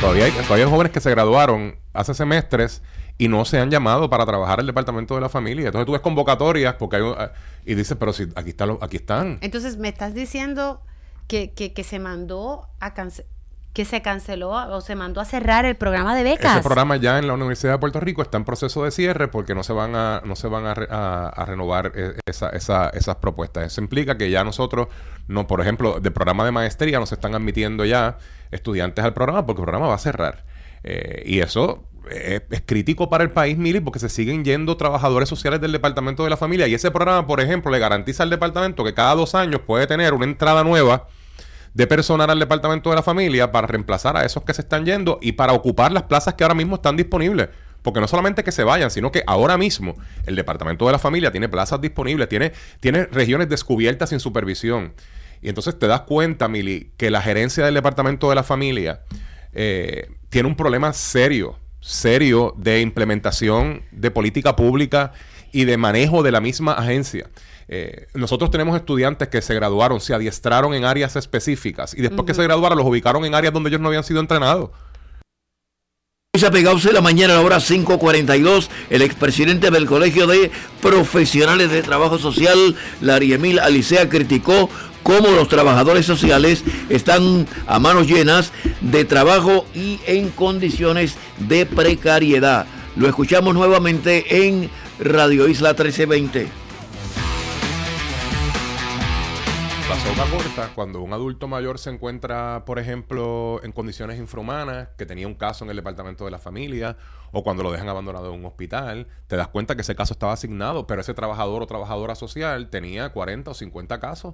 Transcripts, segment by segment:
Todavía hay jóvenes que se graduaron hace semestres y no se han llamado para trabajar el departamento de la familia. Entonces tú ves convocatorias porque y dices, pero si aquí están. Entonces me estás diciendo que se mandó que se canceló o se mandó a cerrar el programa de becas. Ese programa ya en la Universidad de Puerto Rico está en proceso de cierre porque no se van a renovar esas propuestas. Eso implica que ya nosotros, por ejemplo, del programa de maestría nos están admitiendo ya estudiantes al programa porque el programa va a cerrar. Y eso es crítico para el país, Mili, porque se siguen yendo trabajadores sociales del Departamento de la Familia. Y ese programa, por ejemplo, le garantiza al departamento que cada 2 años puede tener una entrada nueva de personal al Departamento de la Familia para reemplazar a esos que se están yendo y para ocupar las plazas que ahora mismo están disponibles. Porque no solamente que se vayan, sino que ahora mismo el Departamento de la Familia tiene plazas disponibles, tiene regiones descubiertas sin supervisión. Y entonces te das cuenta, Mili, que la gerencia del Departamento de la Familia tiene un problema serio de implementación de política pública y de manejo de la misma agencia. Nosotros tenemos estudiantes que se graduaron, se adiestraron en áreas específicas y después que se graduaron los ubicaron en áreas donde ellos no habían sido entrenados. Pegados en la mañana a la hora 5:42, el expresidente del Colegio de Profesionales de Trabajo Social, Lariemil Alicea, criticó cómo los trabajadores sociales están a manos llenas de trabajo y en condiciones de precariedad. Lo escuchamos nuevamente en Radio Isla 1320. La soga corta, cuando un adulto mayor se encuentra, por ejemplo, en condiciones infrahumanas, que tenía un caso en el Departamento de la Familia, o cuando lo dejan abandonado en un hospital, te das cuenta que ese caso estaba asignado, pero ese trabajador o trabajadora social tenía 40 o 50 casos.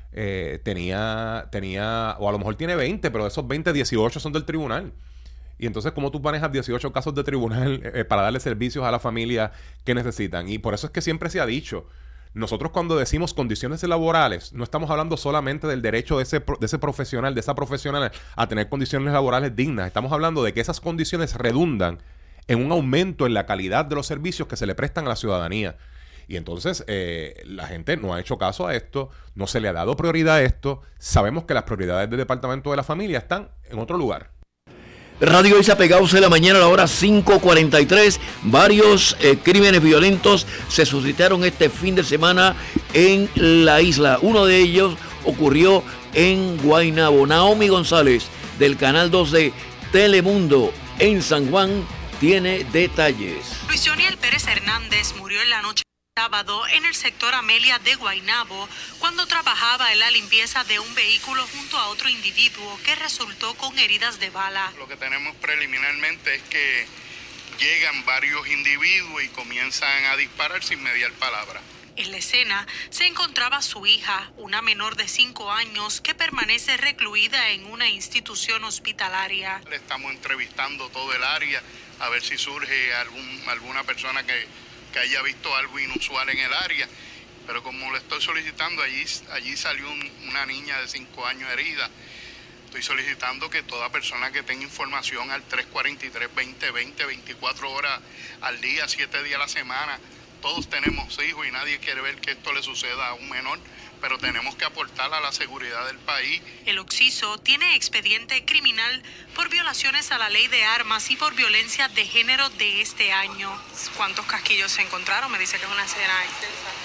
Tenía, o a lo mejor tiene 20, pero de esos 20, 18 son del tribunal. Y entonces, ¿cómo tú manejas 18 casos de tribunal para darle servicios a la familia que necesitan? Y por eso es que siempre se ha dicho, nosotros cuando decimos condiciones laborales, no estamos hablando solamente del derecho de ese profesional, de esa profesional a tener condiciones laborales dignas. Estamos hablando de que esas condiciones redundan en un aumento en la calidad de los servicios que se le prestan a la ciudadanía. Y entonces la gente no ha hecho caso a esto, no se le ha dado prioridad a esto. Sabemos que las prioridades del Departamento de la Familia están en otro lugar. Radio Isa Pegados en la mañana a la hora 5:43. Varios crímenes violentos se suscitaron este fin de semana en la isla. Uno de ellos ocurrió en Guaynabo. Naomi González, del Canal 2 de Telemundo en San Juan, tiene detalles. Luis Joniel Pérez Hernández murió en la noche sábado en el sector Amelia de Guaynabo cuando trabajaba en la limpieza de un vehículo junto a otro individuo que resultó con heridas de bala. Lo que tenemos preliminarmente es que llegan varios individuos y comienzan a disparar sin mediar palabra. En la escena se encontraba su hija, una menor de 5 años que permanece recluida en una institución hospitalaria. Le estamos entrevistando todo el área a ver si surge alguna persona que haya visto algo inusual en el área, pero como le estoy solicitando, allí salió una niña de 5 años herida. Estoy solicitando que toda persona que tenga información al 343-2020, 24 horas al día, 7 días a la semana, todos tenemos hijos y nadie quiere ver que esto le suceda a un menor, pero tenemos que aportar a la seguridad del país. El occiso tiene expediente criminal por violaciones a la ley de armas y por violencia de género de este año. ¿Cuántos casquillos se encontraron? Me dice que es una escena extensa.